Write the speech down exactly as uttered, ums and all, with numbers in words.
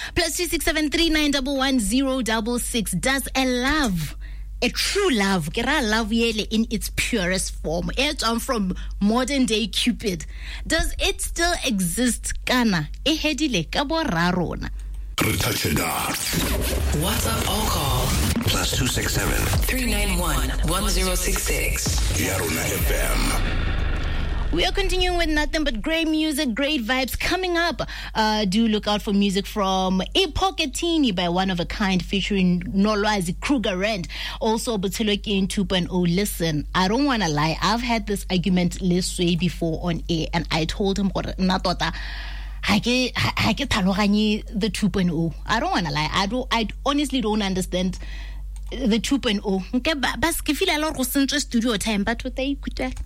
Plus two six seven three nine double one zero double six. Does a love, a true love, kera love yele in its purest form, it's on from modern day Cupid, does it still exist? Kana e hedile ka bo rarona. WhatsApp or call plus two six seven three nine one one zero six six. Yarona F M. We are continuing with nothing but great music, great vibes coming up. Uh, do look out for music from Ipoketini by One of a Kind featuring Nolwazi Kruger Rent. Also, Butuleki two point oh. Listen, I don't want to lie. I've had this argument this way before on air, and I told him, Natota, I get I get the two point oh. I don't want to lie. I don't. I honestly don't understand the two point oh. Okay, but but if you allow us studio time, but what they could